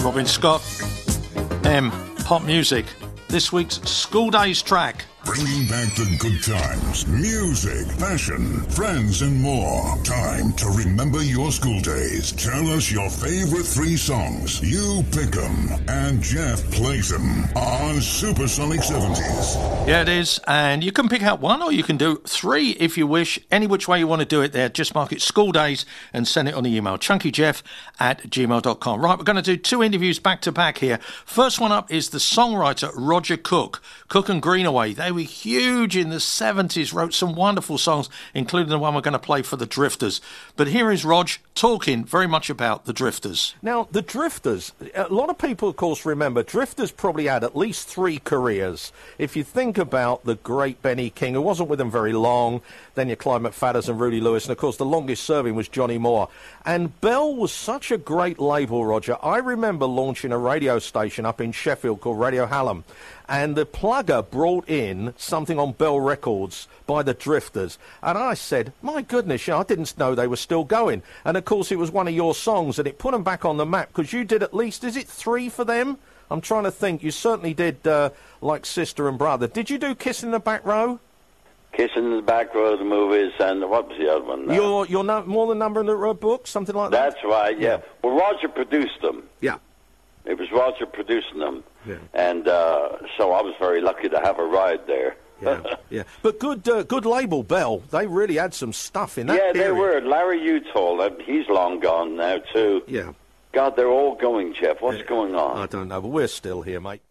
Robin Scott. Pop music. This week's School Days track. Bringing back the good times, music, fashion, friends, and more. Time to remember your school days. Tell us your favorite 3 songs. You pick them, and Jeff plays them on Supersonic 70s. Yeah, it is. And you can pick out 1 or you can do 3 if you wish. Any which way you want to do it there. Just mark it School Days and send it on the email. chunkyjeff@gmail.com. Right, we're going to do 2 interviews back to back here. First one up is the songwriter Roger Cook. Cook and Greenaway. They were huge in the 70s, wrote some wonderful songs, including the one we're going to play for the Drifters. But here is Rog talking very much about the Drifters. Now, the Drifters, a lot of people, of course, remember Drifters probably had at least 3 careers. If you think about the great Benny King, who wasn't with them very long, then your Clyde McFadders and Rudy Lewis, and, of course, the longest serving was Johnny Moore. And Bell was such a great label, Roger. I remember launching a radio station up in Sheffield called Radio Hallam. And the plugger brought in something on Bell Records by the Drifters. And I said, my goodness, I didn't know they were still going. And, of course, it was one of your songs, and it put them back on the map, because you did at least, is it 3 for them? I'm trying to think. You certainly did, like Sister and Brother. Did you do Kiss in the Back Row? Kiss in the Back Row, the movies, and what was the other one? Your More Than Number in the Book, something like that? That's right, yeah. Well, Roger produced them. Yeah. It was Roger producing them. Yeah. And so I was very lucky to have a ride there. Yeah. But good label, Bell. They really had some stuff in that Yeah, they area. were. Larry Utall, he's long gone now, too. Yeah. God, they're all going, Jeff. What's going on? I don't know, but we're still here, mate.